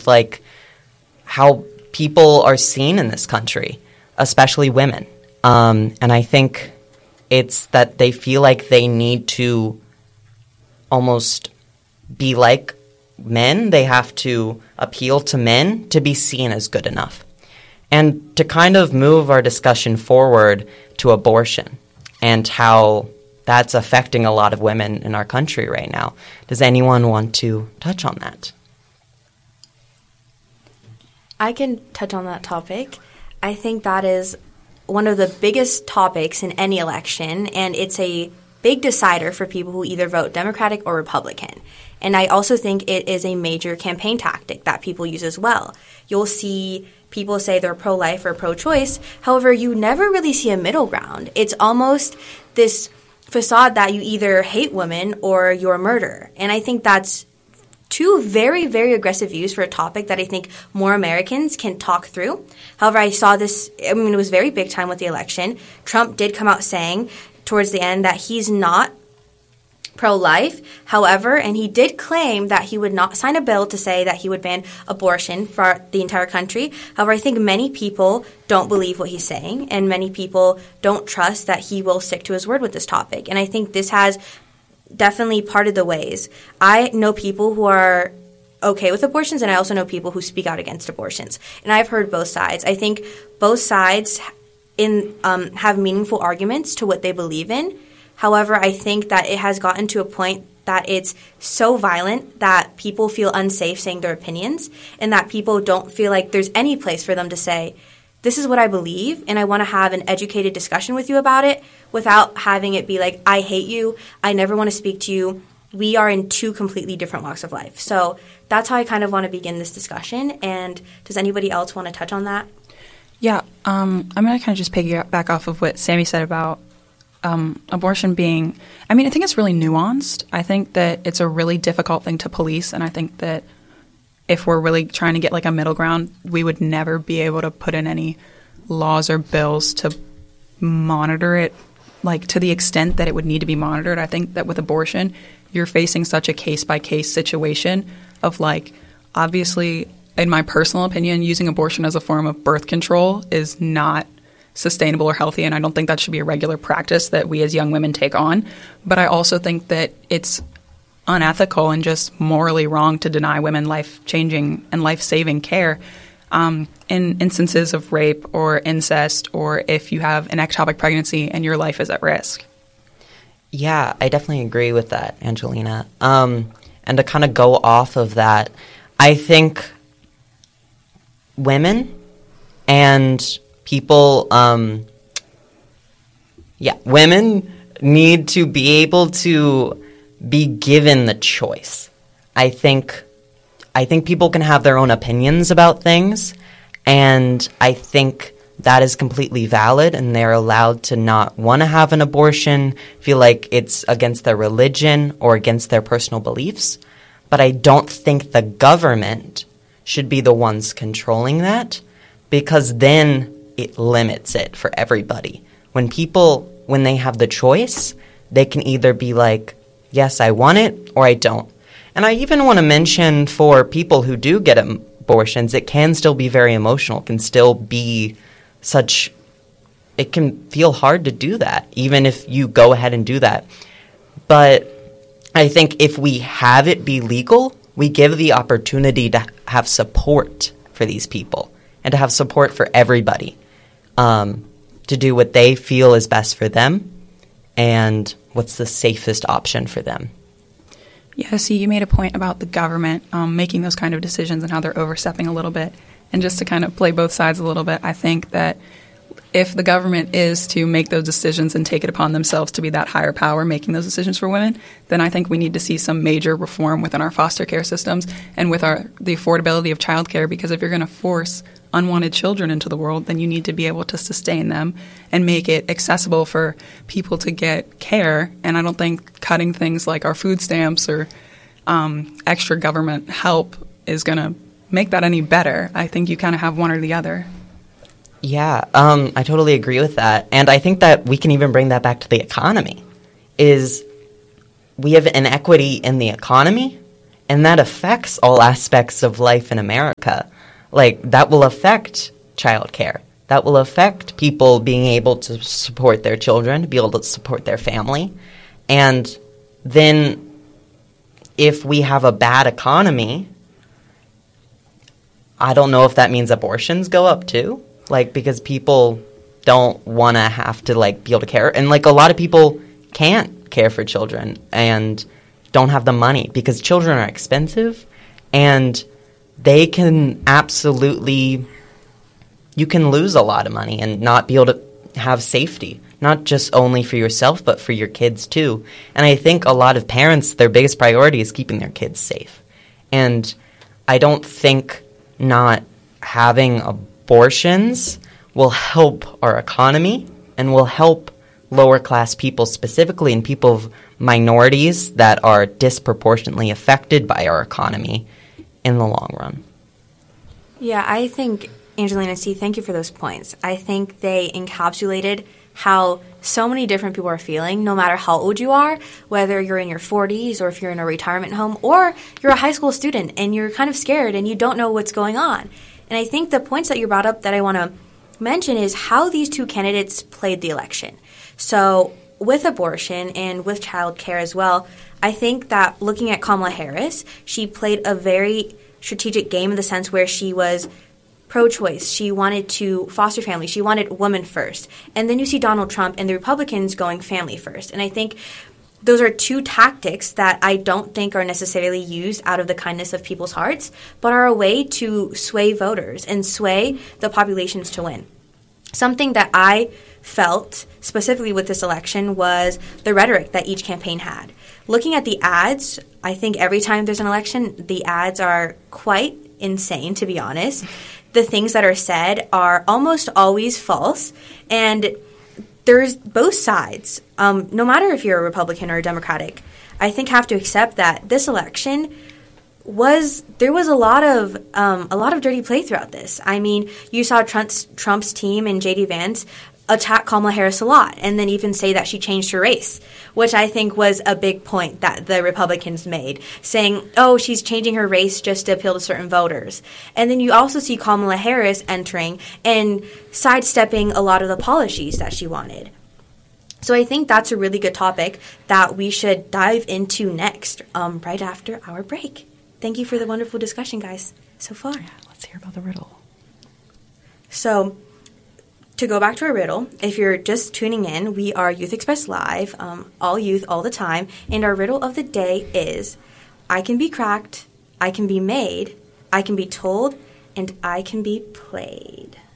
with, like, how people are seen in this country, especially women. And I think it's that they feel like they need to almost be like men. They have to appeal to men to be seen as good enough. And to kind of move our discussion forward to abortion and how that's affecting a lot of women in our country right now. Does anyone want to touch on that? I can touch on that topic. I think that is one of the biggest topics in any election, and it's a big decider for people who either vote Democratic or Republican. And I also think it is a major campaign tactic that people use as well. You'll see people say they're pro-life or pro-choice. However, you never really see a middle ground. It's almost this facade that you either hate women or you're a murderer. And I think that's two very, very aggressive views for a topic that I think more Americans can talk through. However, I saw this, I mean, it was very big time with the election. Trump did come out saying towards the end that he's not pro-life. However, and he did claim that he would not sign a bill to say that he would ban abortion for the entire country. However, I think many people don't believe what he's saying, and many people don't trust that he will stick to his word with this topic. And I think this has definitely parted the ways. I know people who are okay with abortions, and I also know people who speak out against abortions. And I've heard both sides. I think both sides have meaningful arguments to what they believe in. However, I think that it has gotten to a point that it's so violent that people feel unsafe saying their opinions, and that people don't feel like there's any place for them to say, this is what I believe, and I want to have an educated discussion with you about it without having it be like, I hate you, I never want to speak to you. We are in two completely different walks of life. So that's how I kind of want to begin this discussion. And does anybody else want to touch on that? Yeah, I'm going to kind of just piggyback off of what Sammy said about abortion being, I mean, I think it's really nuanced. I think that it's a really difficult thing to police, and I think that if we're really trying to get like a middle ground, we would never be able to put in any laws or bills to monitor it, like to the extent that it would need to be monitored. I think that with abortion, you're facing such a case-by-case situation of like, obviously, in my personal opinion, using abortion as a form of birth control is not sustainable or healthy, and I don't think that should be a regular practice that we as young women take on. But I also think that it's unethical and just morally wrong to deny women life-changing and life-saving care in instances of rape or incest, or if you have an ectopic pregnancy and your life is at risk. Yeah, I definitely agree with that, Angelina. And to kind of go off of that, I think women and people, women need to be able to be given the choice. I think people can have their own opinions about things, and I think that is completely valid, and they're allowed to not want to have an abortion, feel like it's against their religion or against their personal beliefs. But I don't think the government should be the ones controlling that, because then it limits it for everybody. When they have the choice, they can either be like, yes, I want it, or I don't. And I even want to mention for people who do get abortions, it can still be very emotional. It can still be it can feel hard to do that, even if you go ahead and do that. But I think if we have it be legal, we give the opportunity to have support for these people and to have support for everybody to do what they feel is best for them and what's the safest option for them. Yeah, see, you made a point about the government making those kind of decisions and how they're overstepping a little bit. And just to kind of play both sides a little bit, I think that if the government is to make those decisions and take it upon themselves to be that higher power making those decisions for women, then I think we need to see some major reform within our foster care systems and with the affordability of childcare, because if you're going to force unwanted children into the world, then you need to be able to sustain them and make it accessible for people to get care. And I don't think cutting things like our food stamps or extra government help is going to make that any better. I think you kind of have one or the other. Yeah, I totally agree with that. And I think that we can even bring that back to the economy. We have inequity in the economy, And that affects all aspects of life in America. Like, that will affect childcare. That will affect people being able to support their children, to be able to support their family. And then if we have a bad economy, I don't know if that means abortions go up too. Like, because people don't want to have to, like, be able to care. And, like, a lot of people can't care for children and don't have the money because children are expensive, and they can absolutely, you can lose a lot of money and not be able to have safety, not just only for yourself but for your kids too. And I think a lot of parents, their biggest priority is keeping their kids safe. And I don't think not having abortions will help our economy and will help lower class people specifically, and people of minorities that are disproportionately affected by our economy in the long run. Yeah, I think, Angelina C., thank you for those points. I think they encapsulated how so many different people are feeling, no matter how old you are, whether you're in your 40s or if you're in a retirement home or you're a high school student and you're kind of scared and you don't know what's going on. And I think the points that you brought up that I want to mention is how these two candidates played the election. So with abortion and with child care as well, I think that looking at Kamala Harris, she played a very strategic game in the sense where she was pro-choice. She wanted to foster family. She wanted women first. And then you see Donald Trump and the Republicans going family first. And I think those are two tactics that I don't think are necessarily used out of the kindness of people's hearts, but are a way to sway voters and sway the populations to win. Something that I felt specifically with this election was the rhetoric that each campaign had. Looking at the ads, I think every time there's an election, the ads are quite insane, to be honest. The things that are said are almost always false, and there's both sides. No matter if you're a Republican or a Democratic, I think have to accept that this election there was a lot of dirty play throughout this. I mean, you saw Trump's team and J.D. Vance attack Kamala Harris a lot, and then even say that she changed her race, which I think was a big point that the Republicans made, saying, oh, she's changing her race just to appeal to certain voters. And then you also see Kamala Harris entering and sidestepping a lot of the policies that she wanted. So I think that's a really good topic that we should dive into next, right after our break. Thank you for the wonderful discussion, guys, so far. Yeah, let's hear about the riddle. So, to go back to our riddle, if you're just tuning in, we are Youth Express Live, all youth, all the time, and our riddle of the day is, I can be cracked, I can be made, I can be told, and I can be played.